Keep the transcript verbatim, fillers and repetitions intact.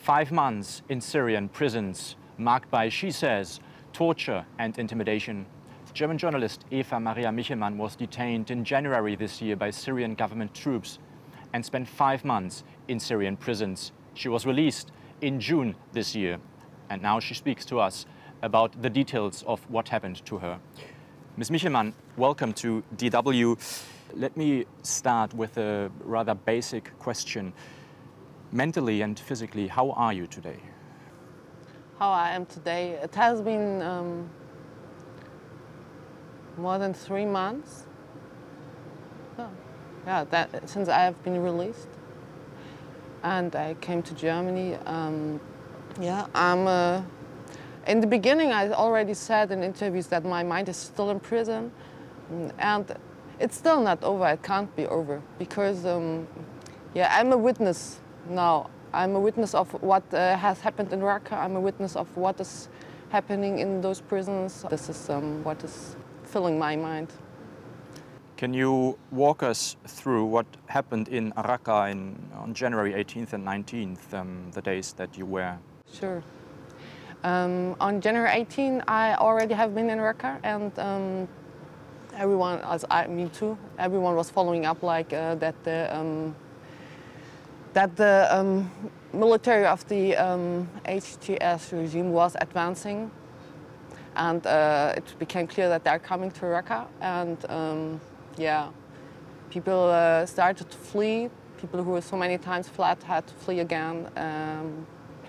Five months in Syrian prisons, marked by, she says, torture and intimidation. German journalist Eva Maria Michelmann was detained in January this year by Syrian government troops and spent five months in Syrian prisons. She was released in June this year, and now she speaks to us about the details of what happened to her. Miz Michelmann, welcome to D W. Let me start with a rather basic question. Mentally and physically, how are you today? How I am today? It has been um, more than three months. Oh, yeah, that, since I have been released. And I came to Germany. Um, yeah, I'm. Uh, in the beginning, I already said in interviews that my mind is still in prison, and it's still not over. It can't be over because, um, yeah, I'm a witness now. I'm a witness of what uh, has happened in Raqqa. I'm a witness of what is happening in those prisons. This is um, what is filling my mind. Can you walk us through what happened in Raqqa in, on January eighteenth and nineteenth, um, the days that you were? Sure. Um, on January eighteenth, I already have been in Raqqa, and um, everyone, as I, me too, everyone was following up like uh, that the um, that the um, military of the um, H T S regime was advancing, and uh, it became clear that they're coming to Raqqa, and um, yeah, people uh, started to flee. People who so many times fled had to flee again. Um,